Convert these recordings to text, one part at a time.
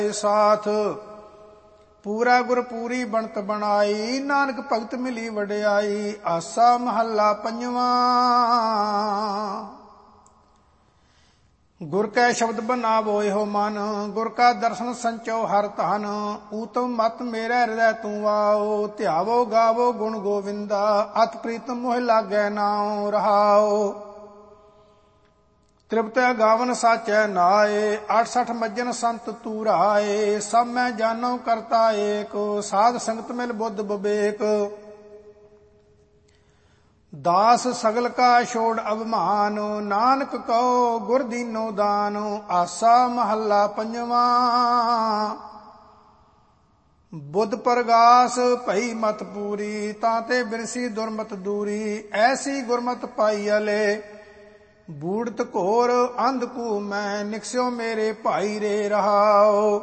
ਸਾਥ। ਪੂਰਾ ਗੁਰ ਪੂਰੀ ਬਣਤ ਬਣਾਈ, ਨਾਨਕ ਭਗਤ ਮਿਲੀ ਵਡਿਆਈ। ਆਸਾ ਮਹੱਲਾ ਪੰਜਵਾਂ। ਗੁਰ ਕੈ ਸ਼ਬਦ ਬਨਾਵੋ ਇਹੋ ਮਨ, ਗੁਰ ਕਾ ਦਰਸ਼ਨ ਸੰਚੋ ਹਰ ਧਨ। ਊਤਮ ਮਤ ਮੇਰੇ ਹਿਰਦੈ ਤੂੰ ਆਓ, ਧਿਆਵੋ ਗਾਵੋ ਗੁਣ ਗੋਵਿੰਦਾ। ਅਤ ਪ੍ਰੀਤਮ ਮੋਹਿ ਲਾਗੈ ਨਾਉ ਰਹਾਓ। ਤ੍ਰਿਪਤੈ ਗਾਵਨ ਸਾਚੈ ਨਾਏ, 68 ਮੱਜਨ ਸੰਤ ਤੂਰਾਏ। ਸਭ ਮੈਂ ਜਾਨੋ ਕਰਤਾ ਏਕ, ਸਾਧ ਸੰਗਤ ਮਿਲ ਬੁੱਧ ਵਿਵੇਕ। ਦਾਸ ਸਗਲ ਕਾ ਛੋੜ ਅਭਿਮਾਨ, ਨਾਨਕ ਕਉ ਗੁਰ ਦੀਨੋ ਦਾਨ। ਆਸਾ ਮਹੱਲਾ ਪੰਜਵਾਂ। ਬੁੱਧ ਪ੍ਰਗਾਸ ਭਈ ਮਤ ਪੂਰੀ, ਤਾਂ ਤੇ ਬਿਰਸੀ ਦੁਰਮਤ ਦੂਰੀ। ਐਸੀ ਗੁਰਮਤ ਪਾਈ ਅਲੇ, ਬੂੜਤ ਘੋਰ ਅੰਧ ਕੂ ਮੈਂ। ਨਿਕਸਿਓ ਮੇਰੇ ਭਾਈ ਰੇ ਰਹਾਓ।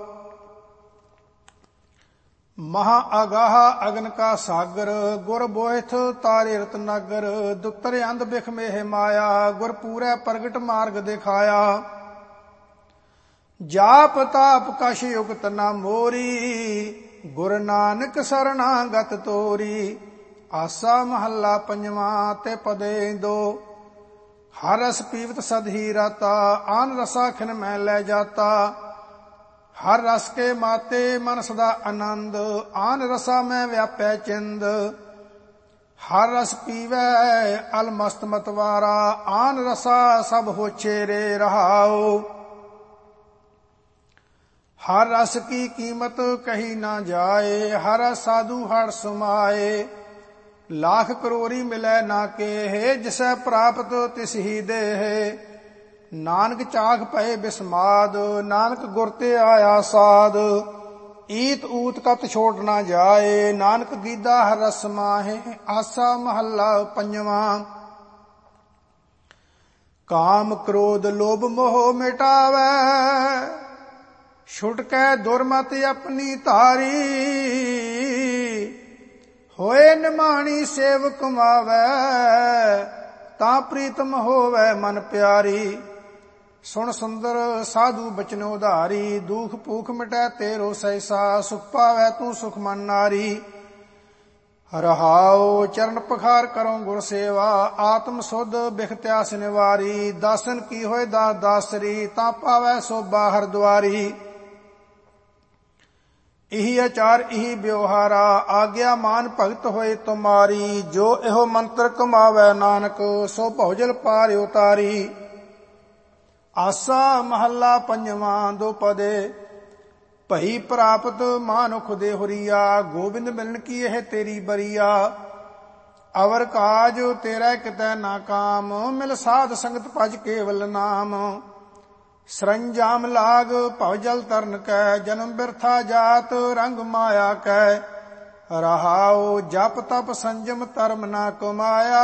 ਮਹਾ ਅਗਾਹ ਅਗਨ ਕਾ ਸਾਗਰ, ਗੁਰ ਬੋਹਿਥ ਤਾਰੇ ਰਤਨਾਗਰ। ਦੁੱਤਰ ਅੰਧ ਬਿਖ ਮੇਹ ਮਾਇਆ, ਗੁਰ ਪੂਰੈ ਪ੍ਰਗਟ ਮਾਰਗ ਦਿਖਾਇਆ। ਜਾਪ ਤਾਪ ਕਛ ਯੁਗਤ ਨਾ ਮੋਰੀ, ਗੁਰ ਨਾਨਕ ਸਰਣਾਗਤ ਤੋਰੀ। ਆਸਾ ਮਹੱਲਾ ਪੰਜਵਾਂ। ਤੇ ਪਦੇ ਦੋ ਹਰ ਰਸ ਪੀਵਤ ਸਦ ਹੀ ਰਾਤਾ, ਆਨ ਰਸਾ ਖਿਨ ਮੈਂ ਲੈ ਜਾਤਾ। ਹਰ ਰਸ ਕੇ ਮਾਤੇ ਮਨ ਸਦਾ ਆਨੰਦ, ਆਨ ਰਸਾ ਮੈਂ ਵਿਆਪੈ ਚਿੰਦ। ਹਰ ਰਸ ਪੀਵੈ ਅਲ ਮਸਤ ਮਤਵਾਰਾ, ਆਨ ਰਸਾ ਸਭ ਹੋਛੇ ਰੇ ਰਹਾਓ। ਹਰ ਰਸ ਕੀ ਕੀਮਤ ਕਹੀ ਨਾ ਜਾਏ, ਹਰ ਰਸ ਸਾਧੂ ਹਰ ਸਮਾਏ। ਲਾਖ ਕਰੋੜੀ ਮਿਲੈ ਨਾ ਕੇਹ, ਜਿਸੈ ਪ੍ਰਾਪਤ ਤਿਸ ਹੀ ਦੇਹ। ਨਾਨਕ ਚਾਖ ਪਏ ਬਿਸਮਾਦ, ਨਾਨਕ ਗੁਰ ਤੇ ਆਇਆ ਸਾਧ। ਈਤ ਊਤ ਕਤ ਛੋੜ ਨਾ ਜਾਏ, ਨਾਨਕ ਗੀਦਾ ਹਰ ਰਸ ਮਾਹੇ। ਆਸਾ ਮਹੱਲਾ ਪੰਜਵਾਂ। ਕਾਮ ਕ੍ਰੋਧ ਲੋਭ ਮੋਹ ਮਿਟਾਵੈ, ਛੁਟਕੈ ਦੁਰਮਤ ਆਪਣੀ ਧਾਰੀ। ਹੋਏ ਨਿਮਾਣੀ ਸੇਵ ਕਮਾਵੈ, ਤਾਂ ਪ੍ਰੀਤਮ ਹੋਵੈ ਮਨ ਪਿਆਰੀ। ਸੁਣ ਸੁੰਦਰ ਸਾਧੂ ਬਚਨ ਉਧਾਰੀ, ਦੁਖ ਭੂਖ ਮਿਟੈ ਤੇਰੋ ਸੈਸਾ। ਸੁਖ ਪਾਵੈ ਤੂੰ ਸੁਖ ਮਨ ਨਾਰੀ। ਰਹਾਉ ਚਰਨ ਪਖਾਰ ਕਰੋ ਗੁਰ ਸੇਵਾ, ਆਤਮ ਸੁਧ ਬਿਖ ਤਿਆਸ ਨਿਵਾਰੀ। ਦਾਸਨ ਕੀ ਹੋਏ ਦਾਸ ਦਾਸਰੀ, ਤਾਂ ਪਾਵੈ ਸੋਭਾ ਹਰ ਦੁਆਰੀ। ਇਹੀ ਆਚਾਰ ਇਹੀ ਵਿਵਹਾਰਾ, ਆਗਿਆ ਮਾਨ ਭਗਤ ਹੋਏ ਤੁਮਾਰੀ। ਜੋ ਇਹੋ ਮੰਤਰ ਕਮਾਵੈ ਨਾਨਕ, ਸੋ ਭਉਜਲ ਪਾਰ ਉਤਾਰੀ। ਆਸਾ ਮਹੱਲਾ ਪੰਜਵਾਂ। ਦੋ ਪਦੇ ਭਈ ਪ੍ਰਾਪਤ ਮਾਨੁਖ ਦੇ ਹੁਰੀਆ, ਗੋਬਿੰਦ ਮਿਲਣ ਕੀ ਇਹ ਤੇਰੀ ਬਰੀਆ। ਅਵਰ ਕਾਜ ਤੇਰਾ ਕਿਤੈ ਨਾ ਕਾਮ, ਮਿਲ ਸਾਧ ਸੰਗਤ ਭਜ ਕੇਵਲ ਨਾਮ। ਸਰੰਜਾਮ ਲਾਗ ਭਵ ਜਲ ਤਰਨ ਕੈ, ਜਨਮ ਬਿਰਥਾ ਜਾਤ ਰੰਗ ਮਾਇਆ ਕੈ। ਰਹਾਉ ਜਪ ਤਪ ਸੰਜਮ ਧਰਮ ਨਾ ਕਮਾਇਆ,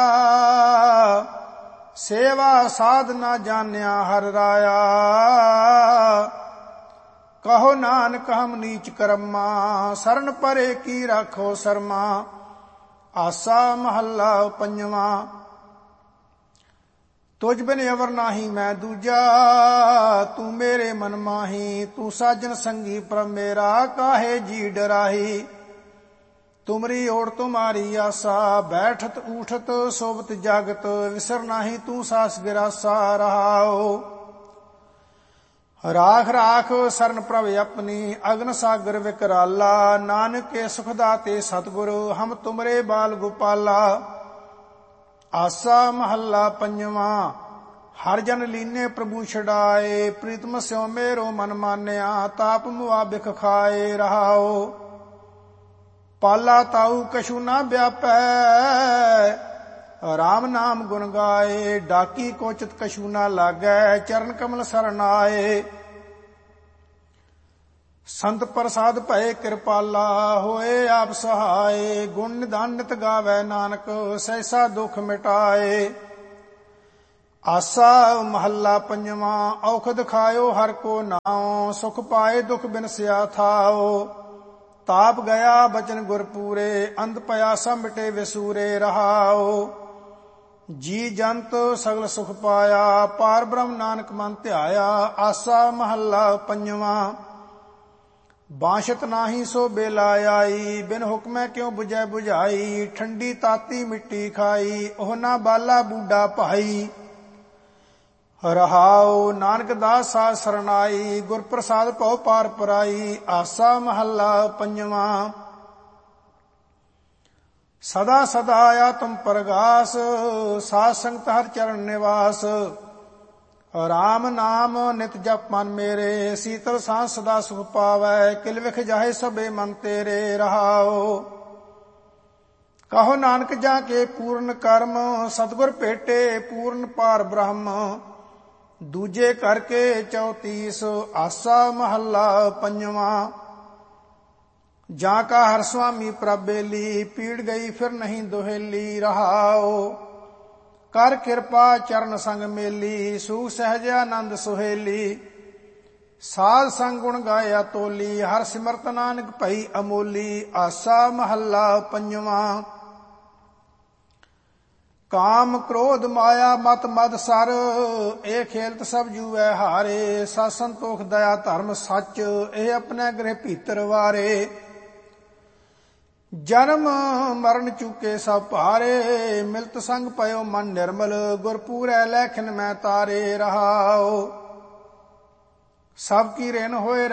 ਸੇਵਾ ਸਾਧ ਨਾ ਜਾਣਿਆ ਹਰ ਰਾਇਆ। ਕਹੋ ਨਾਨਕ ਹਮ ਨੀਚ ਕਰਮਾ, ਸਰਨ ਪਰੇ ਕੀ ਰਾਖੋ ਸਰਮਾ। ਆਸਾ ਮਹੱਲਾ ਪੰਜਵਾਂ। ਤੁਝ ਬਿਨ ਅਵਰ ਨਾਹੀ ਮੈਂ ਦੂਜਾ, ਤੂੰ ਮੇਰੇ ਮਨ ਮਾਹੀ। ਤੂੰ ਸਾਜਨ ਸੰਗੀ ਪ੍ਰਭ ਮੇਰਾ, ਕਾਹੇ ਜੀ ਡਰਾਹੀ। ਤੁਮਰੀ ਓੜ ਤੁਮਾਰੀ ਆਸਾ, ਬੈਠਤ ਊਠਤ ਸੋਵਤ ਜਾਗਤ। ਵਿਸਰ ਨਾਹੀ ਤੂੰ ਸਾਸ ਗਿਰਾਸਾ। ਰਹਾਓ ਰਾਖ ਰਾਖ ਸਰਨ ਪ੍ਰਭ ਆਪਣੀ, ਅਗਨ ਸਾਗਰ ਵਿਕਰਾਲਾ। ਨਾਨਕ ਕੇ ਸੁਖ ਦਾਤੇ ਸਤਿਗੁਰ, ਹਮ ਤੁਮਰੇ ਬਾਲ ਗੋਪਾਲਾ। ਆਸਾ ਮਹੱਲਾ ਪੰਜਵਾਂ। ਹਰ ਜਨ ਲੀਨੇ ਪ੍ਰਭੂ ਛਡਾਏ, ਪ੍ਰੀਤਮ ਸਿਉ ਮੇਰੋ ਮਨ ਮਾਨਿਆ। ਤਾਪ ਮੁਆ ਬਿਖ ਖਾਏ। ਰਹਾਓ ਪਾਲਾ ਤਾਊ ਕਛੂ ਨਾ ਵਿਆਪੈ, ਰਾਮ ਨਾਮ ਗੁਣ ਗਾਏ। ਡਾਕੀ ਕੋਚਿਤ ਕਛੂ ਨਾ ਲਾਗੈ, ਚਰਨ ਕਮਲ ਸਰਣ ਆਏ। ਸੰਤ ਪ੍ਰਸਾਦ ਭਏ ਕਿਰਪਾਲਾ, ਹੋਏ ਆਪ ਸਹਾਏ। ਗੁਣ ਨਿਧਾਨ ਨਿਤ ਗਾਵੈ ਨਾਨਕ, ਸੈਸਾ ਦੁਖ ਮਿਟਾਏ। ਆਸਾ ਮਹੱਲਾ ਪੰਜਵਾਂ। ਔਖਦ ਖਾਇਓ ਹਰ ਕੋ ਨਾਉ, ਸੁਖ ਪਾਏ ਦੁਖ ਬਿਨਸਿਆ ਥਾਓ। ਤਾਪ ਗਿਆ ਬਚਨ ਗੁਰ ਪੂਰੇ, ਅੰਧ ਪਿਆਸਾ ਮਿਟੇ ਵਿਸੂਰੇ। ਰਹਾਓ ਜੀ ਜੰਤ ਸਗਲ ਸੁਖ ਪਾਇਆ, ਪਾਰ ਬ੍ਰਹਮ ਨਾਨਕ ਮਨ ਧਿਆਇਆ। ਆਸਾ ਮਹੱਲਾ ਪੰਜਵਾਂ। ਬਾਂਸ਼ਤ ਨਾਹੀ ਸੋ ਬੇਲਾ ਆਈ, ਬਿਨ ਹੁਕਮੈ ਕਿਉ ਬੁਝੈ ਬੁਝਾਈ, ਠੰਡੀ ਤਾਤੀ ਮਿੱਟੀ ਖਾਈ, ਉਹ ਨਾ ਬਾਲਾ ਬੂਡਾ ਭਾਈ। ਰਹਾਉ ਨਾਨਕ ਦਾਸ ਸਾਧ ਸਰਨਾਈ, ਗੁਰ ਪ੍ਰਸਾਦ ਭਉ ਪਾਰ ਪਰਾਈ। ਆਸਾ ਮਹੱਲਾ ਪੰਜਵਾਂ। ਸਦਾ ਸਦਾ ਆਇਆ ਤੁਮ ਪ੍ਰਗਾਸ, ਸਾਧ ਸੰਗਤ ਹਰਿ ਚਰਨ ਨਿਵਾਸ। ਰਾਮ ਨਾਮ ਨਿਤ ਜਪ ਮਨ ਮੇਰੇ, ਸੀਤਲ ਸਾਂਝ ਸਦਾ ਸੁਖ ਪਾਵੈ, ਕਿਲ ਵਿਖ ਜਾਹੇ ਸਭੇ ਮਨ ਤੇਰੇ। ਰਹਾਉ ਕਹੋ ਨਾਨਕ ਜਾ ਕੇ ਪੂਰਨ ਕਰਮ, ਸਤਿਗੁਰ ਭੇਟੇ ਪੂਰਨ ਪਾਰ ਬ੍ਰਹਮ। ਦੂਜੇ ਕਰਕੇ 34। ਆਸਾ ਮਹੱਲਾ ਪੰਜਵਾਂ। ਜਾਂ ਕਾ ਹਰ ਸੁਆਮੀ ਪ੍ਰਭ ਬੇਲੀ, ਪੀੜ ਗਈ ਫਿਰ ਨਹੀਂ ਦੁਹੇਲੀ। ਰਹਾਉ ਕਰ ਕਿਰਪਾ ਚਰਨ ਸੰਗ ਮੇਲੀ, ਸੂਖ ਸਹਿਜ ਆਨੰਦ ਸੁਹੇਲੀ। ਸਾਧ ਸੰਗ ਗੁਣ ਗਾਇਆ ਤੋਲੀ, ਹਰ ਸਿਮਰਤ ਨਾਨਕ ਭਈ ਅਮੋਲੀ। ਆਸਾ ਮਹੱਲਾ ਪੰਜਵਾਂ। ਕਾਮ ਕ੍ਰੋਧ ਮਾਇਆ ਮਤ ਮਦ ਸਰ, ਇਹ ਖੇਲਤ ਸਭ ਜੂਐ ਹਾਰੇ। ਸਤ ਸੰਤੋਖ ਦਇਆ ਧਰਮ ਸੱਚ, ਇਹ ਆਪਣੇ ਗ੍ਰਹਿ ਭੀਤਰ ਵਾਰੇ। ਜਨਮ ਮਰਨ ਚੁਕੇ ਸਭ ਭਾਰੇ, ਮਿਲਤ ਸੰਗ ਪਇਓ ਮਨ ਨਿਰਮਲ, ਗੁਰ ਪੂਰੈ ਲੈਖਨ ਮੈਂ ਤਾਰੇ। ਰਹਾਉ ਸਭ ਕੀ ਰੇਨ ਹੋਏ